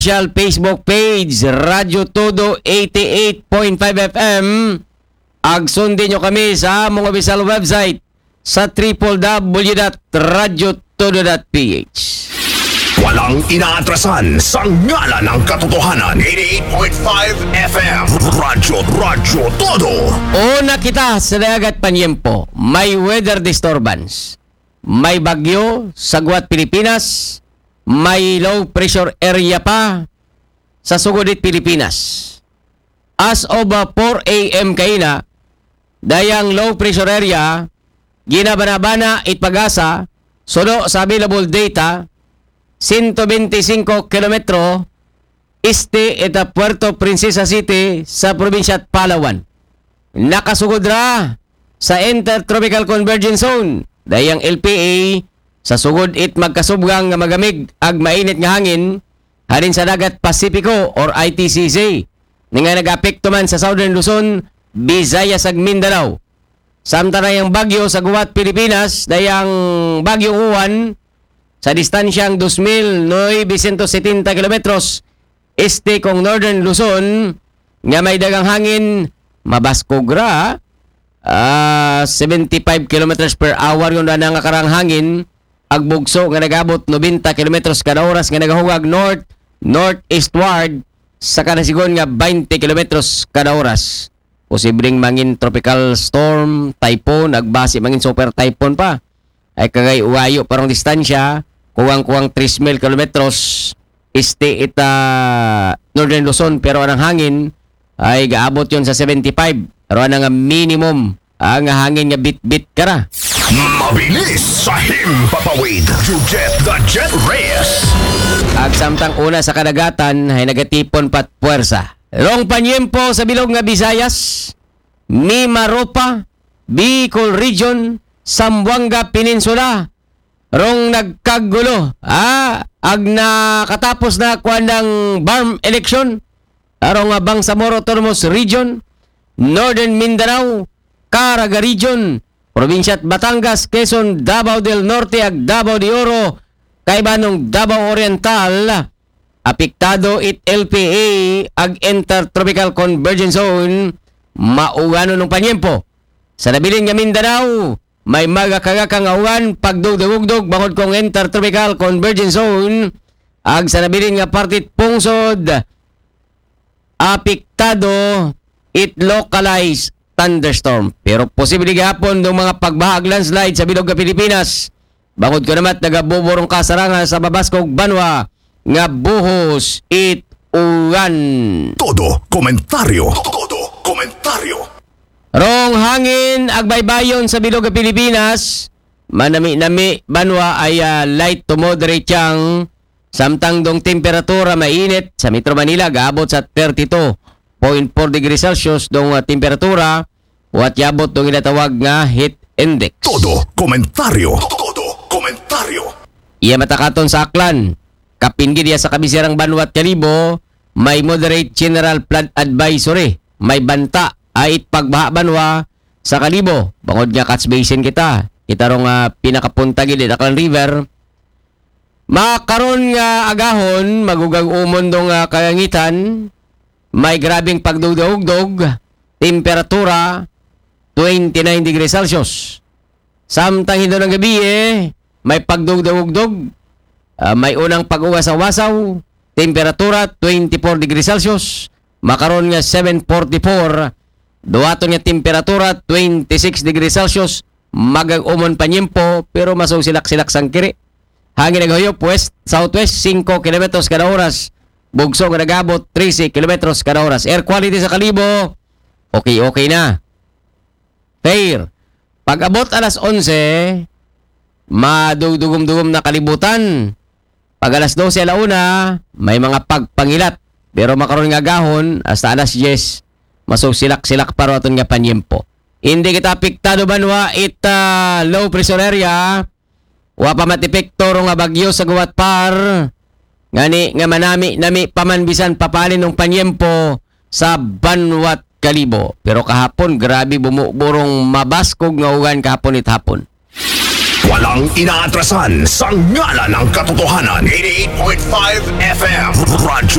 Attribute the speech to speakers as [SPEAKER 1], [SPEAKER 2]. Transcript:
[SPEAKER 1] official Facebook page Radyo Todo 88.5 FM. Ag sundin nyo kami sa among official website sa www.radyotodo.ph.
[SPEAKER 2] Walang inaatrasan sa ngalan ng katotohanan. 88.5 FM Radyo Todo.
[SPEAKER 1] Una kita sa dagat panyempo, may weather disturbance. May bagyo sa Guat, Pilipinas. May low pressure area pa sa Sugudit, Pilipinas. As of 4 a.m. kaina, dayang low pressure area, ginabanabana itpagasa, suno sa available data, 125 kilometro este eta Puerto Princesa City sa probinsya Palawan. Nakasugod ra sa Intertropical Convergence Zone. Dayang LPA sa sugod it magkasubgang nga magamig ag mainit nga hangin halin sa dagat Pasipiko or ITCZ. Nga nag-apekto man sa Southern Luzon, Visayas ag Mindanao. Samtara yung bagyo sa Guat, Pilipinas, dayang bagyo Uwan sa distansyang 2,970 kilometros este kong Northern Luzon nga may dagang hangin mabaskogra 75 kilometers per hour yung na nga karang hangin ag bugso nga nagabot 90 kilometros kada oras nga nagahugag northeastward sa kanasigon nga 20 kilometros kada oras. Posibleng mangin tropical storm, typhoon, agbasi mangin super typhoon pa. Ay kagay uwayo parang distansya, kuwang-kuwang 3,000 kilometros este ita Northern Luzon, pero ang hangin ay gaabot yon sa 75. Pero ang minimum ang hangin nga bit-bit kara.
[SPEAKER 2] Mabilis sa himpapawid. You get the jet race.
[SPEAKER 1] Ag samtang una sa kadagatan ay nagatipon pat puwersa. Rong panyempo sa bilog nga Visayas, Mimaropa, Bicol Region, Zamboanga Peninsula. Rong nagkagulo. Ag nakatapos na kuan ng BARM election. Arong Bangsamoro Autonomous Region, Northern Mindanao, Caraga Region, Probinsya't Batangas, Quezon, Davao del Norte ag Davao de Oro, kaibanong Davao Oriental. Apektado it LPA ag Intertropical Convergence Zone maugano ng panyempo. Sa nabilin nga Mindanao, may magakagakang awan pagdugdugdug bangod kong Intertropical Convergence Zone. Ag sa nabilin nga partit pungsod, apektado it localized thunderstorm. Pero posible gahapon ng mga pagbahag landslide sa bilog nga Pilipinas. Bangod ko naman nagabuborong kasarangan sa Babaskog, Banwa nga buhos it uwan.
[SPEAKER 2] Todo komentaryo. Todo komentaryo.
[SPEAKER 1] Rong hangin agbaybayon sa bilog nga Pilipinas. Manami-nami Banwa ay light to moderate yang samtang dong temperatura mainit sa Metro Manila gaabot sa 32.4 degrees Celsius dong temperatura wat yabot dong inatawag nga heat index.
[SPEAKER 2] Todo komentaryo. Todo komentaryo.
[SPEAKER 1] Iya matakaton sa Aklan. Kapinggi diya sa kabisirang Banwa at Kalibo, may moderate general flood advisory. May banta ay pagbaha Banwa sa Kalibo. Bangod nga catch basin kita. Kita rong pinakapunta gilid Aklan River. Makaroon nga agahon, magugag umon dong kayangitan. May grabing pagdugdog-dog. Temperatura 29 degrees Celsius. Samtang hindi ng gabi may pagdugdog-dog. May unang pag-uwas sa wasaw, temperatura 24 degrees Celsius, makaroon nga 7:44, duwaton nga temperatura 26 degrees Celsius, magag-umon panyempo, pero masaw silak-silak sang kiri. Hangin naghuyop west, southwest, 5 km kada oras, bugso nga nagabot 13 km kada oras. Air quality sa Kalibo, okay na. Fair. Pag-abot alas 11, madugdugum-dugum na kalibutan. Pag alas 12 alauna, may mga pagpangilat. Pero makaroon nga gahon, hasta alas 10, masusilak-silak paro aton nga panyempo. Hindi kita apektado Banwa, low pressure area. Wa pa matipekto nga bagyo sa Guat Par. Ngani nga manami-nami pamanbisan papalin ng panyempo sa Banwa at Kalibo. Pero kahapon, grabe bumuburong mabaskog nga ugan kahapon it hapon.
[SPEAKER 2] Walang inaatrasan sa ngala ng katotohanan. 88.5 FM Radyo